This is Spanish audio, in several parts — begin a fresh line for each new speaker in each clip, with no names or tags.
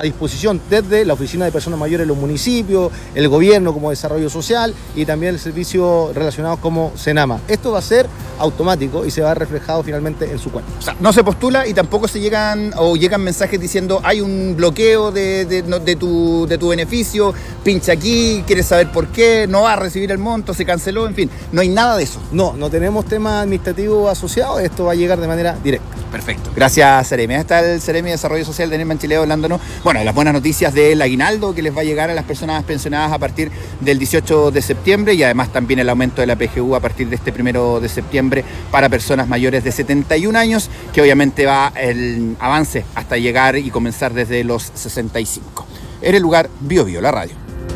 a disposición desde la Oficina de Personas Mayores de los municipios, el gobierno como desarrollo social y también el servicio relacionado como Senama. Esto va a ser automático y se va a reflejado finalmente en su cuenta.
O sea, no se postula y tampoco llegan mensajes diciendo hay un bloqueo de tu beneficio, pincha aquí, quieres saber por qué, no va a recibir el monto, se canceló, en fin, no hay nada de eso.
No tenemos tema administrativo asociado, esto va a llegar de manera directa.
Perfecto. Gracias, Seremi. Está el Seremi de Desarrollo Social, Daniel Manchileo, hablándonos, de las buenas noticias del aguinaldo que les va a llegar a las personas pensionadas a partir del 18 de septiembre y además también el aumento de la PGU a partir de este 1 de septiembre para personas mayores de 71 años, que obviamente va el avance hasta llegar y comenzar desde los 65. En el lugar Bio Bio, la radio.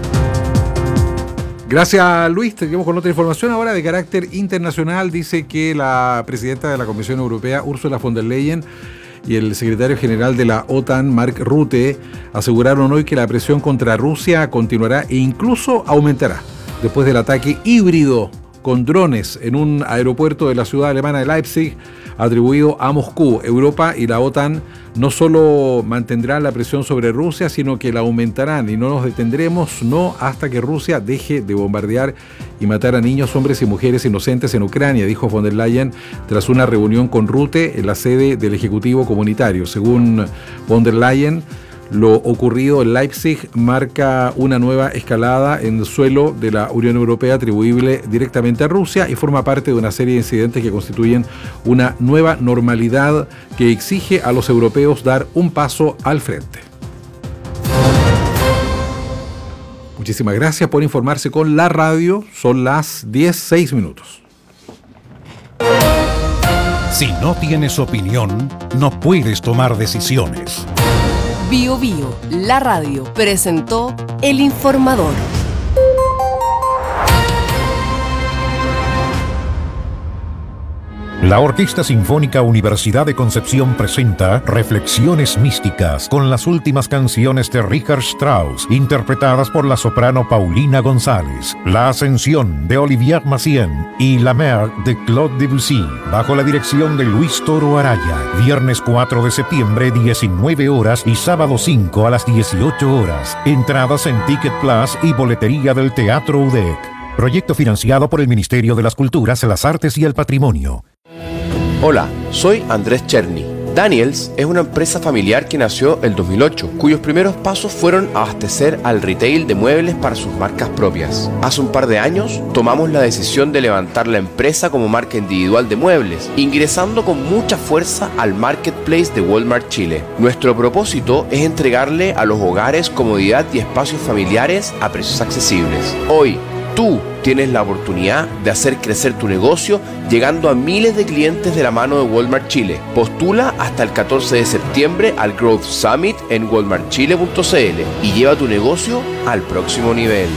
Gracias, Luis. Seguimos con otra información ahora de carácter internacional. Dice que la presidenta de la Comisión Europea, Ursula von der Leyen, y el secretario general de la OTAN, Mark Rutte, aseguraron hoy que la presión contra Rusia continuará e incluso aumentará después del ataque híbrido con drones en un aeropuerto de la ciudad alemana de Leipzig atribuido a Moscú. Europa y la OTAN no solo mantendrán la presión sobre Rusia, sino que la aumentarán y no nos detendremos, no hasta que Rusia deje de bombardear y matar a niños, hombres y mujeres inocentes en Ucrania, dijo von der Leyen tras una reunión con Rutte en la sede del Ejecutivo Comunitario. Según von der Leyen, lo ocurrido en Leipzig marca una nueva escalada en el suelo de la Unión Europea atribuible directamente a Rusia y forma parte de una serie de incidentes que constituyen una nueva normalidad que exige a los europeos dar un paso al frente. Muchísimas gracias por informarse con la radio. Son las 10:06.
Si no tienes opinión, no puedes tomar decisiones.
Bio Bio, la radio, presentó El Informador.
La Orquesta Sinfónica Universidad de Concepción presenta Reflexiones Místicas con las últimas canciones de Richard Strauss, interpretadas por la soprano Paulina González, La Ascensión de Olivier Massien y La Mer de Claude Debussy, bajo la dirección de Luis Toro Araya. Viernes 4 de septiembre, 19 horas y sábado 5 a las 18 horas. Entradas en Ticket Plus y boletería del Teatro UDEC. Proyecto financiado por el Ministerio de las Culturas, las Artes y el Patrimonio.
Hola, soy Andrés Cherny. Daniels es una empresa familiar que nació el 2008, cuyos primeros pasos fueron abastecer al retail de muebles para sus marcas propias. Hace un par de años tomamos la decisión de levantar la empresa como marca individual de muebles, ingresando con mucha fuerza al marketplace de Walmart Chile. Nuestro propósito es entregarle a los hogares comodidad y espacios familiares a precios accesibles. Hoy, tú tienes la oportunidad de hacer crecer tu negocio llegando a miles de clientes de la mano de Walmart Chile. Postula hasta el 14 de septiembre al Growth Summit en walmartchile.cl y lleva tu negocio al próximo nivel.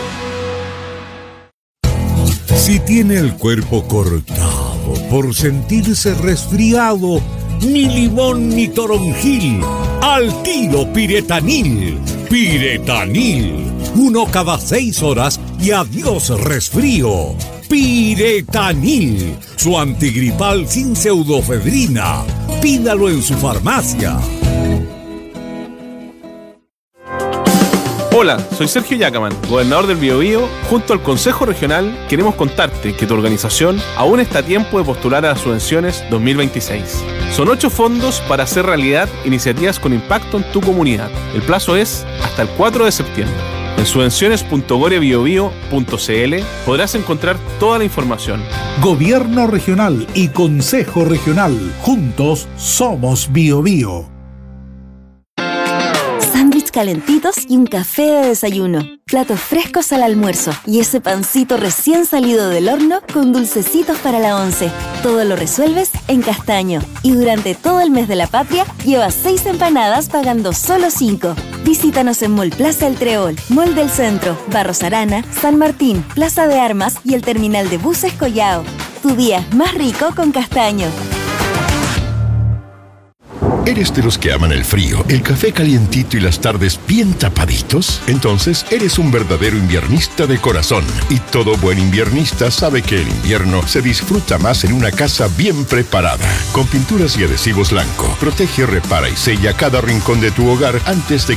Si tiene el cuerpo cortado por sentirse resfriado, ni limón ni toronjil, al tiro Piretanil. Piretanil, 1 cada 6 horas y adiós resfrío. Piretanil, su antigripal sin pseudofedrina. Pídalo en su farmacia.
Hola, soy Sergio Yacaman, gobernador del Biobío. Junto al Consejo Regional queremos contarte que tu organización aún está a tiempo de postular a las subvenciones 2026. Son 8 fondos para hacer realidad iniciativas con impacto en tu comunidad. El plazo es hasta el 4 de septiembre. En subvenciones.gorebiobio.cl podrás encontrar toda la información.
Gobierno Regional y Consejo Regional. Juntos somos Biobío.
Sándwich calentitos y un café de desayuno. Platos frescos al almuerzo. Y ese pancito recién salido del horno con dulcecitos para la once. Todo lo resuelves en Castaño. Y durante todo el mes de la patria, llevas 6 empanadas pagando solo 5. Visítanos en Mall Plaza El Treol, Mall del Centro, Barros Arana, San Martín, Plaza de Armas y el terminal de buses Collao. Tu día más rico con Castaño.
¿Eres de los que aman el frío, el café calientito y las tardes bien tapaditos? Entonces eres un verdadero inviernista de corazón. Y todo buen inviernista sabe que el invierno se disfruta más en una casa bien preparada. Con pinturas y adhesivos Lanco, protege, repara y sella cada rincón de tu hogar antes de